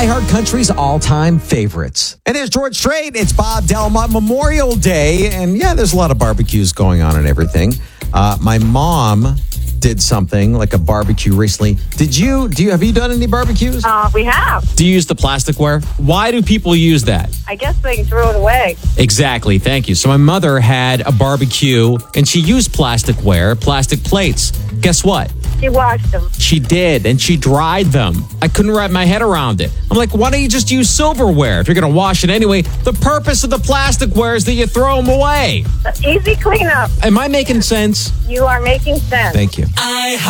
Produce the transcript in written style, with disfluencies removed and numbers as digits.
iHeartCountry's all-time favorites. And there's George Strait. It's Bob Delmont Memorial Day. And yeah, there's a lot of barbecues going on and everything. My mom did something like a barbecue recently. Have you done any barbecues? We have. Do you use the plasticware? Why do people use that? I guess they can throw it away. Exactly. Thank you. So my mother had a barbecue and she used plasticware, plastic plates. Guess what? She washed them. She did, and she dried them. I couldn't wrap my head around it. I'm like, why don't you just use silverware if you're going to wash it anyway? The purpose of the plasticware is that you throw them away. Easy cleanup. Am I making sense? You are making sense. Thank you.